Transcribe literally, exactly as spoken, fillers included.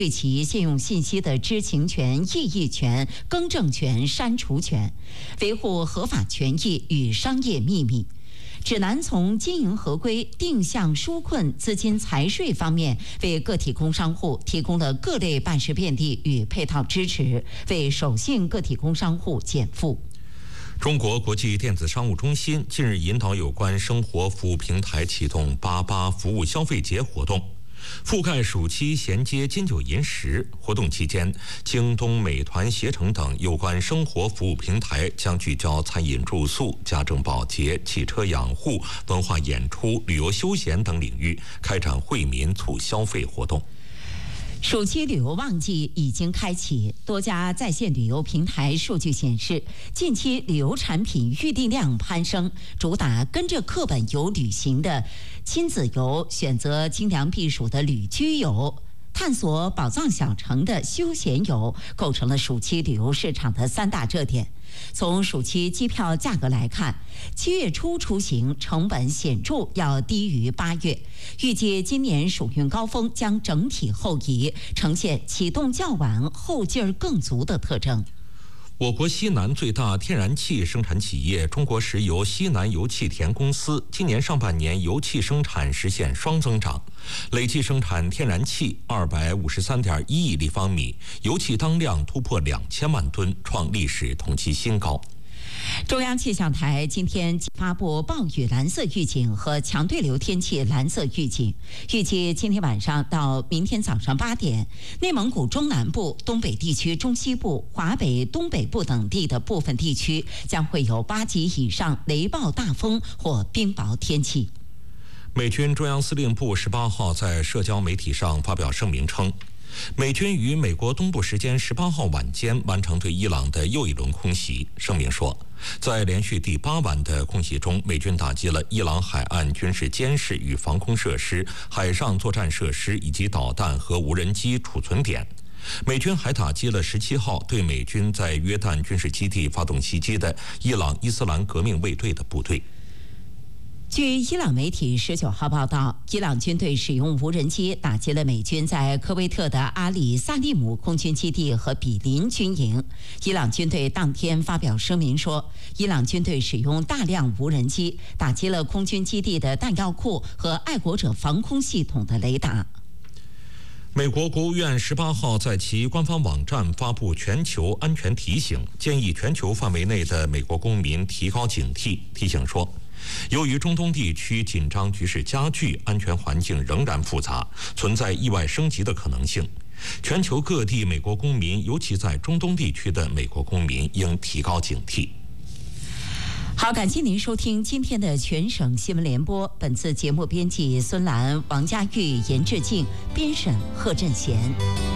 对其现用信息的知情权、异议权、更正权、删除权，维护合法权益与商业秘密。指南从经营合规、定向纾困、资金财税方面，为个体工商户提供了各类办事便利与配套支持，为守信个体工商户减负。 中国国际电子商务中心近日引导有关生活服务平台启动“八八服务消费节”活动。覆盖暑期衔接金九银十。活动期间，京东、美团、携程等有关生活服务平台将聚焦餐饮、住宿、家政保洁、汽车养护、文化演出、旅游休闲等领域，开展惠民促消费活动。 暑期旅游旺季已经开启，多家在线旅游平台数据显示，近期旅游产品预订量攀升，主打跟着课本游旅行的亲子游，选择精良避暑的旅居游，探索宝藏小城的休闲游，构成了暑期旅游市场的三大热点。从暑期机票价格来看，七月初出行成本显著要低于八月，预计今年暑运高峰将整体后移，呈现启动较晚、后劲儿更足的特征。 我国西南最大天然气生产企业中国石油西南油气田公司今年上半年油气生产实现双增长，累计生产天然气二百五十三点一亿立方米，油气当量突破两千万吨，创历史同期新高。 中央气象台今天发布暴雨蓝色预警和强对流天气蓝色预警，预计今天晚上到明天早上八点，内蒙古中南部、东北地区中西部、华北东北部等地的部分地区将会有八级以上雷暴大风或冰雹天气。 美军中央司令部十八号在社交媒体上发表声明称，美军于美国东部时间十八号晚间完成对伊朗的又一轮空袭。声明说，在连续第八晚的空袭中，美军打击了伊朗海岸军事监视与防空设施、海上作战设施以及导弹和无人机储存点。美军还打击了十七号对美军在约旦军事基地发动袭击的伊朗伊斯兰革命卫队的部队。 据伊朗媒体十九号报道，伊朗军队使用无人机打击了美军在科威特的阿里萨利姆空军基地和比林军营。伊朗军队当天发表声明说，伊朗军队使用大量无人机打击了空军基地的弹药库和爱国者防空系统的雷达。 美国国务院十八号在其官方网站发布全球安全提醒，建议全球范围内的美国公民提高警惕。提醒说，由于中东地区紧张局势加剧，安全环境仍然复杂，存在意外升级的可能性。全球各地美国公民，尤其在中东地区的美国公民，应提高警惕。 好，感谢您收听今天的全省新闻联播。本次节目编辑孙兰、王佳玉、严志静，编审贺振贤。